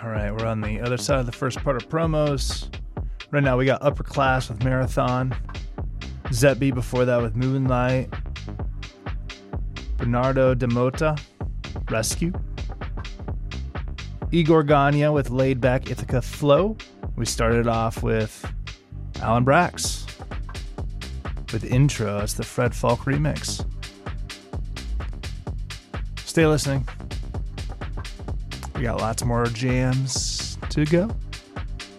All right, we're on the other side of the first part of promos. Right now we got Upper Class with Marathon. Zetby before that with Moonlight. Bernardo de Mota, Rescue. Igor Gagne with Laid Back Ithaca Flow. We started off with Alan Brax with Intro. It's the Fred Falk remix. Stay listening. We got lots more jams to go.